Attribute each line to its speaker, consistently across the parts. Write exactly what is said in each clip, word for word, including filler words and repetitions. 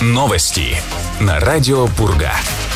Speaker 1: Новости на радио Пурга.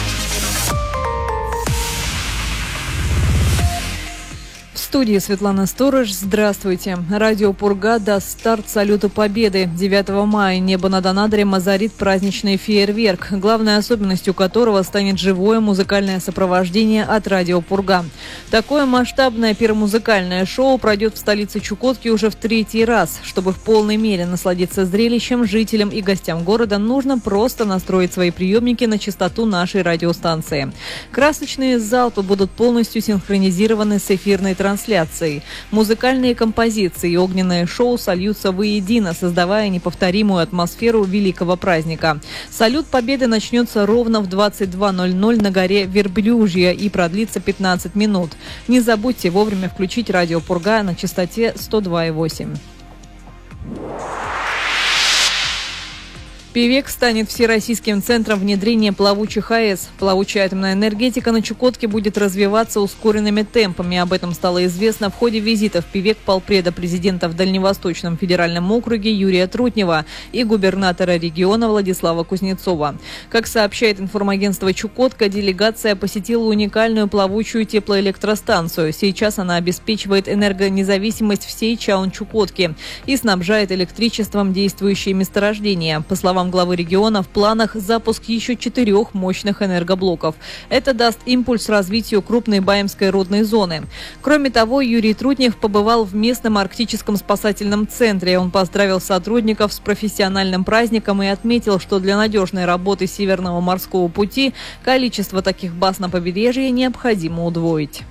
Speaker 2: В студии Светлана Сторож. Здравствуйте. Радио Пурга даст старт салюту Победы. девятого мая небо над Анадырем озарит праздничный фейерверк, главной особенностью которого станет живое музыкальное сопровождение от Радио Пурга. Такое масштабное пиромузыкальное шоу пройдет в столице Чукотки уже в третий раз. Чтобы в полной мере насладиться зрелищем, жителям и гостям города нужно просто настроить свои приемники на частоту нашей радиостанции. Красочные залпы будут полностью синхронизированы с эфирной трансляцией. Музыкальные композиции и огненное шоу сольются воедино, создавая неповторимую атмосферу великого праздника. Салют Победы начнется ровно в двадцать два ноль ноль на горе Верблюжья и продлится пятнадцать минут. Не забудьте вовремя включить радио Пурга на частоте сто два и восемь. Певек станет всероссийским центром внедрения плавучих АЭС. Плавучая атомная энергетика на Чукотке будет развиваться ускоренными темпами. Об этом стало известно в ходе визита в Певек полпреда президента в Дальневосточном федеральном округе Юрия Трутнева и губернатора региона Владислава Кузнецова. Как сообщает информагентство «Чукотка», делегация посетила уникальную плавучую теплоэлектростанцию. Сейчас она обеспечивает энергонезависимость всей Чаун-Чукотки и снабжает электричеством действующие месторождения. По словам главы региона, в планах запуск еще четырех мощных энергоблоков. Это даст импульс развитию крупной Баемской рудной зоны. Кроме того, Юрий Трутнев побывал в местном арктическом спасательном центре. Он поздравил сотрудников с профессиональным праздником и отметил, что для надежной работы Северного морского пути количество таких баз на побережье необходимо удвоить.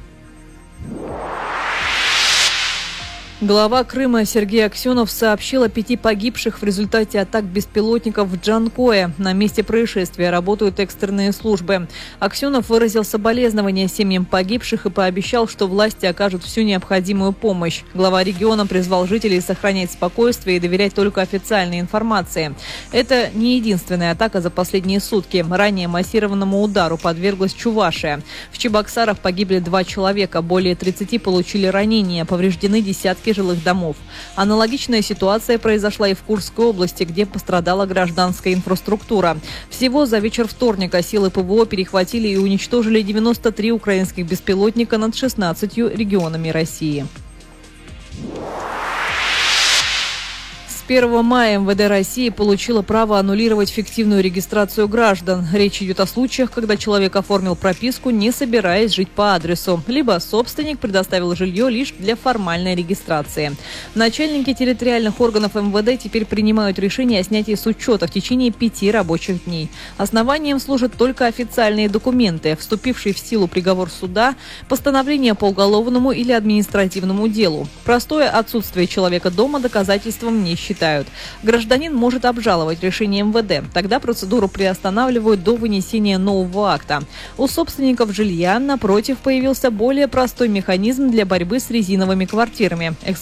Speaker 2: Глава Крыма Сергей Аксенов сообщил о пяти погибших в результате атак беспилотников в Джанкое. На месте происшествия работают экстренные службы. Аксенов выразил соболезнования семьям погибших и пообещал, что власти окажут всю необходимую помощь. Глава региона призвал жителей сохранять спокойствие и доверять только официальной информации. Это не единственная атака за последние сутки. Ранее массированному удару подверглась Чувашия. В Чебоксарах погибли два человека, более тридцати получили ранения, повреждены десятки жилых домов. Аналогичная ситуация произошла и в Курской области, где пострадала гражданская инфраструктура. Всего за вечер вторника силы ПВО перехватили и уничтожили девяносто три украинских беспилотника над шестнадцатью регионами России. С первого мая эм вэ дэ России получило право аннулировать фиктивную регистрацию граждан. Речь идет о случаях, когда человек оформил прописку, не собираясь жить по адресу, либо собственник предоставил жилье лишь для формальной регистрации. Начальники территориальных органов эм вэ дэ теперь принимают решение о снятии с учета в течение пяти рабочих дней. Основанием служат только официальные документы, вступивший в силу приговор суда, постановление по уголовному или административному делу. Простое отсутствие человека дома доказательством не считается. Гражданин может обжаловать решение эм вэ дэ. Тогда процедуру приостанавливают до вынесения нового акта. У собственников жилья, напротив, появился более простой механизм для борьбы с резиновыми квартирами.